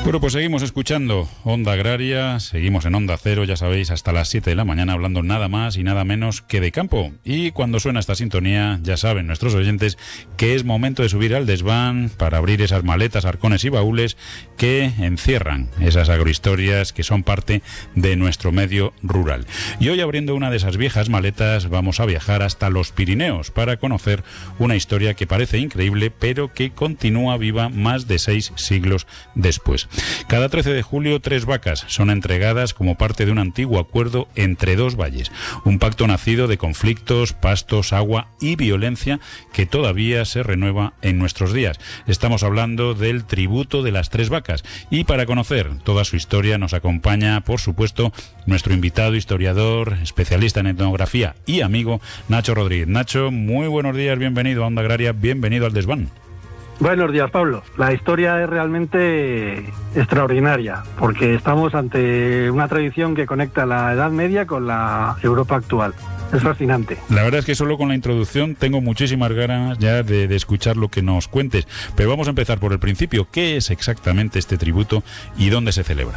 Bueno, pues seguimos escuchando Onda Agraria, seguimos en Onda Cero, ya sabéis, hasta las 7 de la mañana, hablando nada más y nada menos que de campo. Y cuando suena esta sintonía, ya saben nuestros oyentes que es momento de subir al desván para abrir esas maletas, arcones y baúles que encierran esas agrohistorias que son parte de nuestro medio rural. Y hoy, abriendo una de esas viejas maletas, vamos a viajar hasta los Pirineos para conocer una historia que parece increíble, pero que continúa viva más de 6 siglos después. Cada 13 de julio, 3 vacas son entregadas como parte de un antiguo acuerdo entre dos valles. Un pacto nacido de conflictos, pastos, agua y violencia que todavía se renueva en nuestros días. Estamos hablando del tributo de las 3 vacas. Y para conocer toda su historia nos acompaña, por supuesto, nuestro invitado, historiador, especialista en etnografía y amigo, Nacho Rodríguez. Nacho, muy buenos días, bienvenido a Onda Agraria, bienvenido al desván. Buenos días, Pablo. La historia es realmente extraordinaria, porque estamos ante una tradición que conecta la Edad Media con la Europa actual. Es fascinante. La verdad es que solo con la introducción tengo muchísimas ganas ya de escuchar lo que nos cuentes, pero vamos a empezar por el principio. ¿Qué es exactamente este tributo y dónde se celebra?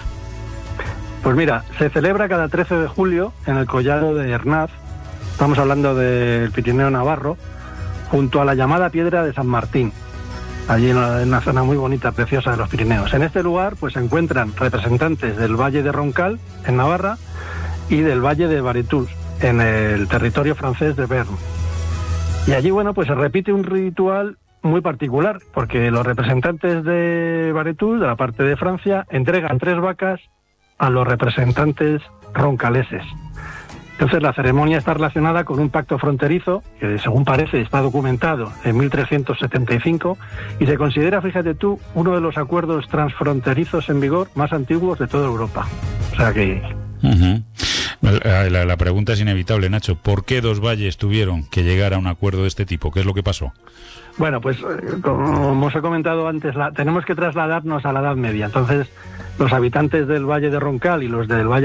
Pues mira, se celebra cada 13 de julio en el collado de Hernaz, estamos hablando del Pirineo Navarro, junto a la llamada Piedra de San Martín, allí en una zona muy bonita, preciosa de los Pirineos. En este lugar pues se encuentran representantes del Valle de Roncal, en Navarra, y del Valle de Varetús, en el territorio francés de Bern. Y allí, bueno, pues se repite un ritual muy particular, porque los representantes de Varetús, de la parte de Francia, entregan 3 vacas a los representantes roncaleses. Entonces la ceremonia está relacionada con un pacto fronterizo que, según parece, está documentado en 1375 y se considera, fíjate tú, uno de los acuerdos transfronterizos en vigor más antiguos de toda Europa. O sea que... La pregunta es inevitable, Nacho. ¿Por qué 2 valles tuvieron que llegar a un acuerdo de este tipo? ¿Qué es lo que pasó? Bueno, pues como os he comentado antes, tenemos que trasladarnos a la Edad Media. Entonces, los habitantes del Valle de Roncal y los del Valle